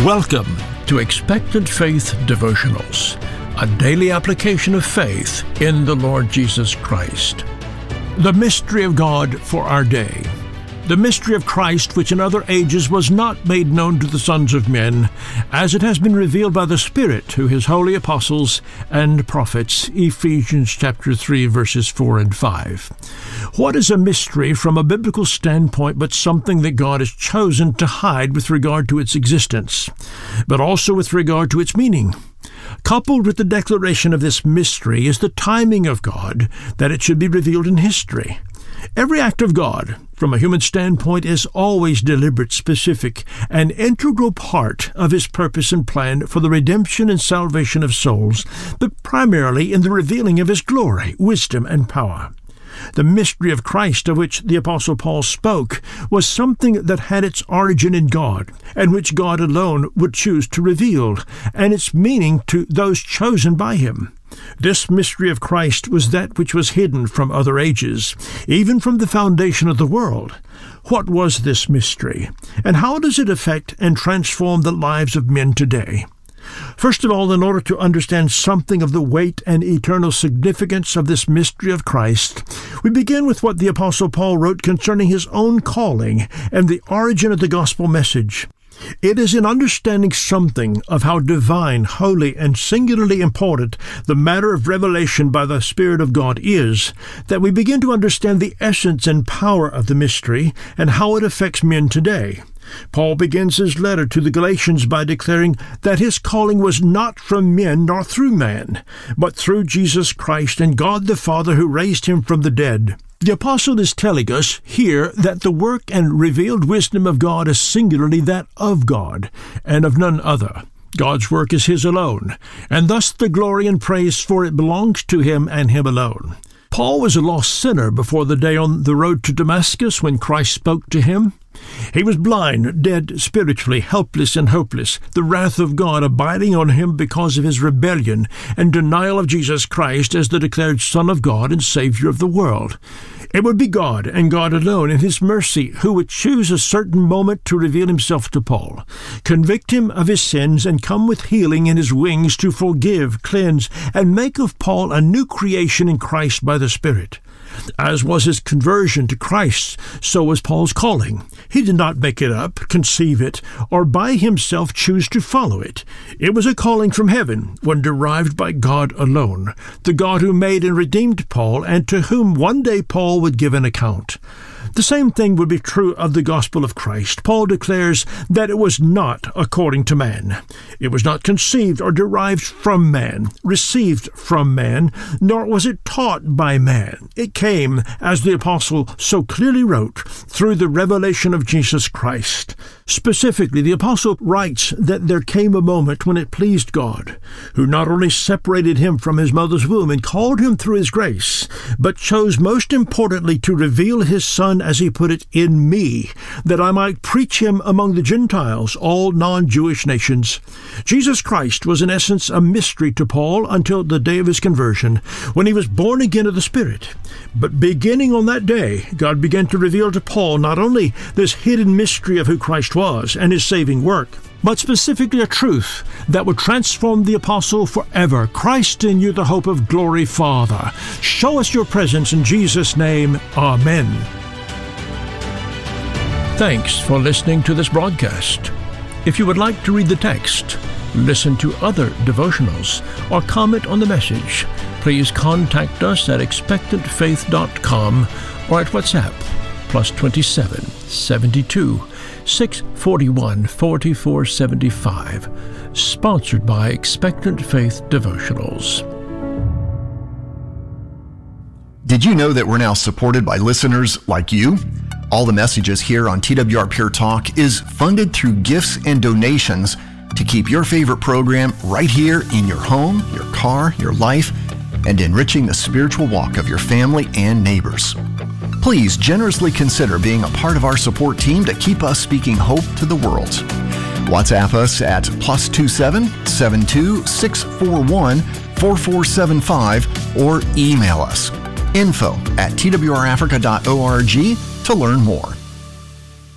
Welcome to Expectant Faith Devotionals, a daily application of faith in the Lord Jesus Christ. The mystery of God for our day. The mystery of Christ, which in other ages was not made known to the sons of men, as it has been revealed by the Spirit to his holy apostles and prophets. Ephesians chapter 3, verses 4 and 5. What is a mystery from a biblical standpoint but something that God has chosen to hide with regard to its existence, but also with regard to its meaning? Coupled with the declaration of this mystery is the timing of God, that it should be revealed in history. Every act of God, from a human standpoint, is always deliberate, specific, an integral part of his purpose and plan for the redemption and salvation of souls, but primarily in the revealing of his glory, wisdom, and power. The mystery of Christ, of which the Apostle Paul spoke, was something that had its origin in God, and which God alone would choose to reveal, and its meaning to those chosen by him. This mystery of Christ was that which was hidden from other ages, even from the foundation of the world. What was this mystery, and how does it affect and transform the lives of men today? First of all, in order to understand something of the weight and eternal significance of this mystery of Christ, we begin with what the Apostle Paul wrote concerning his own calling and the origin of the gospel message. It is in understanding something of how divine, holy, and singularly important the matter of revelation by the Spirit of God is, that we begin to understand the essence and power of the mystery and how it affects men today. Paul begins his letter to the Galatians by declaring that his calling was not from men nor through man, but through Jesus Christ and God the Father who raised him from the dead. The apostle is telling us here that the work and revealed wisdom of God is singularly that of God, and of none other. God's work is his alone, and thus the glory and praise for it belongs to him and him alone. Paul was a lost sinner before the day on the road to Damascus when Christ spoke to him. He was blind, dead spiritually, helpless and hopeless, the wrath of God abiding on him because of his rebellion and denial of Jesus Christ as the declared Son of God and Savior of the world. It would be God and God alone in his mercy who would choose a certain moment to reveal himself to Paul, convict him of his sins, and come with healing in his wings to forgive, cleanse, and make of Paul a new creation in Christ by the Spirit. As was his conversion to Christ, so was Paul's calling. He did not make it up, conceive it, or by himself choose to follow it. It was a calling from heaven, one derived by God alone, the God who made and redeemed Paul, and to whom one day Paul would give an account. The same thing would be true of the gospel of Christ. Paul declares that it was not according to man. It was not conceived or derived from man, received from man, nor was it taught by man. It came, as the apostle so clearly wrote, through the revelation of Jesus Christ. Specifically, the apostle writes that there came a moment when it pleased God, who not only separated him from his mother's womb and called him through his grace, but chose most importantly to reveal his Son, as he put it, in me, that I might preach him among the Gentiles, all non-Jewish nations. Jesus Christ was in essence a mystery to Paul until the day of his conversion, when he was born again of the Spirit. But beginning on that day, God began to reveal to Paul not only this hidden mystery of who Christ was and his saving work, but specifically a truth that would transform the apostle forever. Christ in you, the hope of glory, Father. Show us your presence in Jesus' name. Amen. Thanks for listening to this broadcast. If you would like to read the text, listen to other devotionals, or comment on the message, please contact us at expectantfaith.com or at WhatsApp +27 72 641 4475. Sponsored by Expectant Faith Devotionals. Did you know that we're now supported by listeners like you? All the messages here on TWR Pure Talk is funded through gifts and donations to keep your favorite program right here in your home, your car, your life, and enriching the spiritual walk of your family and neighbors. Please generously consider being a part of our support team to keep us speaking hope to the world. WhatsApp us at +27 72 641 4475 or email us info@twrafrica.org to learn more.